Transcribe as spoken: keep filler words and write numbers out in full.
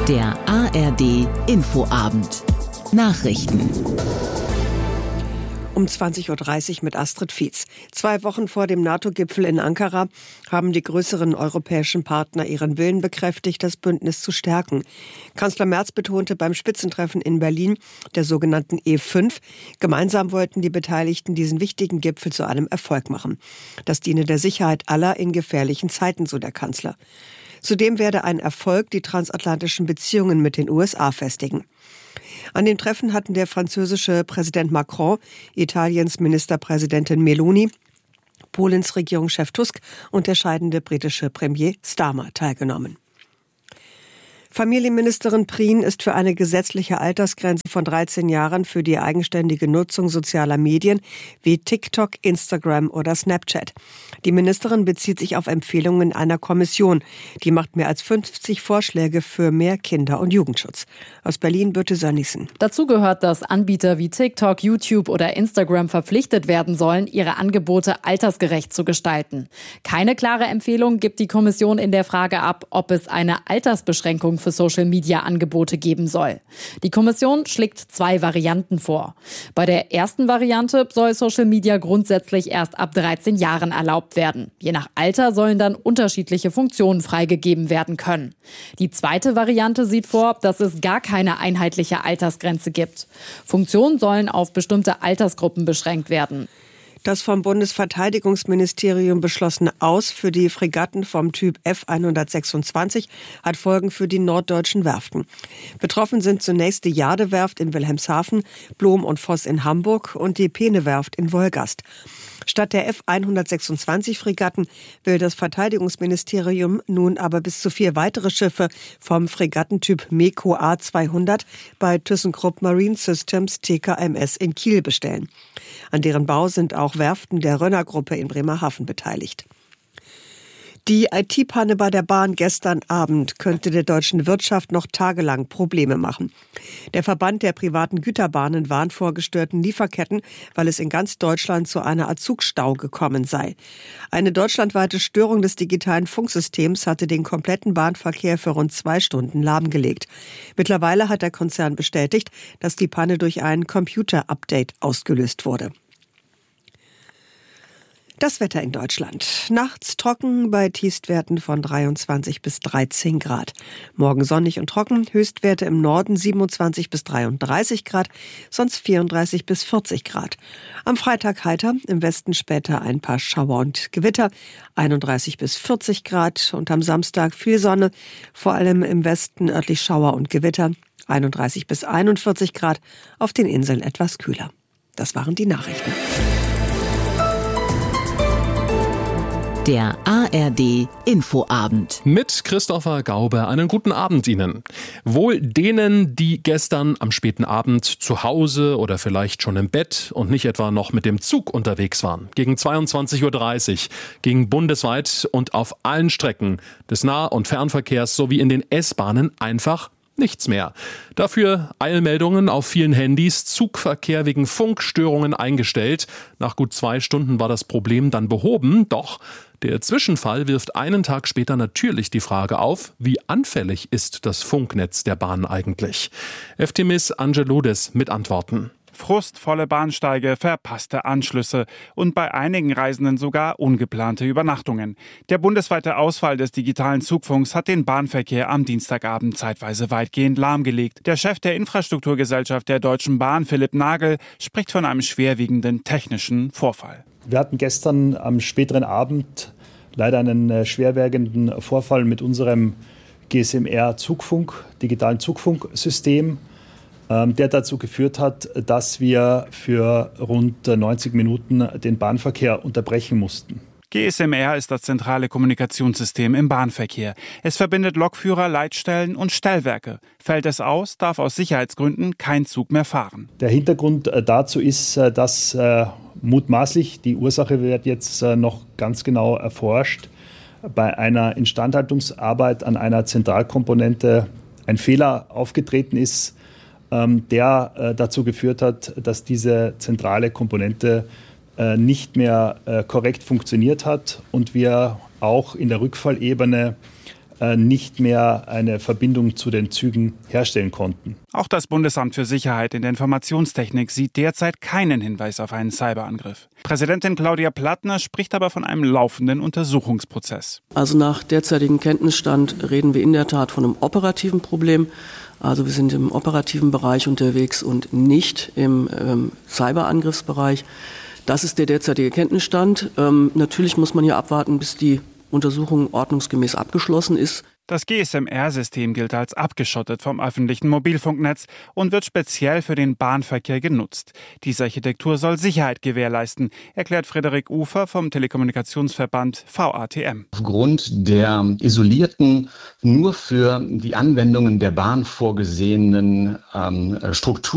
Der A R D Infoabend. Nachrichten. Um zwanzig Uhr dreißig mit Astrid Fietz. Zwei Wochen vor dem NATO-Gipfel in Ankara haben die größeren europäischen Partner ihren Willen bekräftigt, das Bündnis zu stärken. Kanzler Merz betonte beim Spitzentreffen in Berlin, der sogenannten E fünf, gemeinsam wollten die Beteiligten diesen wichtigen Gipfel zu einem Erfolg machen. Das diene der Sicherheit aller in gefährlichen Zeiten, so der Kanzler. Zudem werde ein Erfolg die transatlantischen Beziehungen mit den U S A festigen. An dem Treffen hatten der französische Präsident Macron, Italiens Ministerpräsidentin Meloni, Polens Regierungschef Tusk und der scheidende britische Premier Starmer teilgenommen. Familienministerin Prien ist für eine gesetzliche Altersgrenze von dreizehn Jahren für die eigenständige Nutzung sozialer Medien wie TikTok, Instagram oder Snapchat. Die Ministerin bezieht sich auf Empfehlungen einer Kommission. Die macht mehr als fünfzig Vorschläge für mehr Kinder- und Jugendschutz. Aus Berlin, Birte Sönnigsen. Dazu gehört, dass Anbieter wie TikTok, YouTube oder Instagram verpflichtet werden sollen, ihre Angebote altersgerecht zu gestalten. Keine klare Empfehlung gibt die Kommission in der Frage ab, ob es eine Altersbeschränkung für Social-Media-Angebote geben soll. Die Kommission schlägt zwei Varianten vor. Bei der ersten Variante soll Social Media grundsätzlich erst ab dreizehn Jahren erlaubt werden. Je nach Alter sollen dann unterschiedliche Funktionen freigegeben werden können. Die zweite Variante sieht vor, dass es gar keine einheitliche Altersgrenze gibt. Funktionen sollen auf bestimmte Altersgruppen beschränkt werden. Das vom Bundesverteidigungsministerium beschlossene Aus für die Fregatten vom Typ F hundertsechsundzwanzig hat Folgen für die norddeutschen Werften. Betroffen sind zunächst die Jade-Werft in Wilhelmshaven, Blom und Voss in Hamburg und die Peene-Werft in Wolgast. Statt der F hundertsechsundzwanzig Fregatten will das Verteidigungsministerium nun aber bis zu vier weitere Schiffe vom Fregattentyp MEKO A zweihundert bei ThyssenKrupp Marine Systems T K M S in Kiel bestellen. An deren Bau sind auch Werften der Rönner-Gruppe in Bremerhaven beteiligt. Die I T-Panne bei der Bahn gestern Abend könnte der deutschen Wirtschaft noch tagelang Probleme machen. Der Verband der privaten Güterbahnen warnt vor gestörten Lieferketten, weil es in ganz Deutschland zu einer Art Zugstau gekommen sei. Eine deutschlandweite Störung des digitalen Funksystems hatte den kompletten Bahnverkehr für rund zwei Stunden lahmgelegt. Mittlerweile hat der Konzern bestätigt, dass die Panne durch ein Computer-Update ausgelöst wurde. Das Wetter in Deutschland. Nachts trocken bei Tiefstwerten von dreiundzwanzig bis dreizehn Grad. Morgen sonnig und trocken, Höchstwerte im Norden siebenundzwanzig bis dreiunddreißig Grad, sonst vierunddreißig bis vierzig Grad. Am Freitag heiter, im Westen später ein paar Schauer und Gewitter, einunddreißig bis vierzig Grad und am Samstag viel Sonne, vor allem im Westen örtlich Schauer und Gewitter, einunddreißig bis einundvierzig Grad, auf den Inseln etwas kühler. Das waren die Nachrichten. Der A R D Infoabend. Mit Christopher Gaube einen guten Abend Ihnen. Wohl denen, die gestern am späten Abend zu Hause oder vielleicht schon im Bett und nicht etwa noch mit dem Zug unterwegs waren. Gegen zweiundzwanzig Uhr dreißig ging bundesweit und auf allen Strecken des Nah- und Fernverkehrs sowie in den S-Bahnen einfach nichts mehr. Dafür Eilmeldungen auf vielen Handys, Zugverkehr wegen Funkstörungen eingestellt. Nach gut zwei Stunden war das Problem dann behoben, doch der Zwischenfall wirft einen Tag später natürlich die Frage auf, wie anfällig ist das Funknetz der Bahn eigentlich? F T M I S Angelodes mit Antworten. Frustvolle Bahnsteige, verpasste Anschlüsse und bei einigen Reisenden sogar ungeplante Übernachtungen. Der bundesweite Ausfall des digitalen Zugfunks hat den Bahnverkehr am Dienstagabend zeitweise weitgehend lahmgelegt. Der Chef der Infrastrukturgesellschaft der Deutschen Bahn, Philipp Nagel, spricht von einem schwerwiegenden technischen Vorfall. Wir hatten gestern am späteren Abend leider einen äh, schwerwiegenden Vorfall mit unserem G S M R-Zugfunk, digitalen Zugfunksystem, ähm, der dazu geführt hat, dass wir für rund neunzig Minuten den Bahnverkehr unterbrechen mussten. G S M R ist das zentrale Kommunikationssystem im Bahnverkehr. Es verbindet Lokführer, Leitstellen und Stellwerke. Fällt es aus, darf aus Sicherheitsgründen kein Zug mehr fahren. Der Hintergrund dazu ist, dass äh, mutmaßlich, die Ursache wird jetzt äh, noch ganz genau erforscht, bei einer Instandhaltungsarbeit an einer Zentralkomponente ein Fehler aufgetreten ist, ähm, der äh, dazu geführt hat, dass diese zentrale Komponente nicht mehr äh, korrekt funktioniert hat und wir auch in der Rückfallebene nicht mehr eine Verbindung zu den Zügen herstellen konnten. Auch das Bundesamt für Sicherheit in der Informationstechnik sieht derzeit keinen Hinweis auf einen Cyberangriff. Präsidentin Claudia Plattner spricht aber von einem laufenden Untersuchungsprozess. Also nach derzeitigem Kenntnisstand reden wir in der Tat von einem operativen Problem. Also wir sind im operativen Bereich unterwegs und nicht im ähm, Cyberangriffsbereich. Das ist der derzeitige Kenntnisstand. Ähm, natürlich muss man hier abwarten, bis die Untersuchung ordnungsgemäß abgeschlossen ist. Das G S M R-System gilt als abgeschottet vom öffentlichen Mobilfunknetz und wird speziell für den Bahnverkehr genutzt. Diese Architektur soll Sicherheit gewährleisten, erklärt Frederik Ufer vom Telekommunikationsverband V A T M. Aufgrund der isolierten, nur für die Anwendungen der Bahn vorgesehenen ähm, Struktur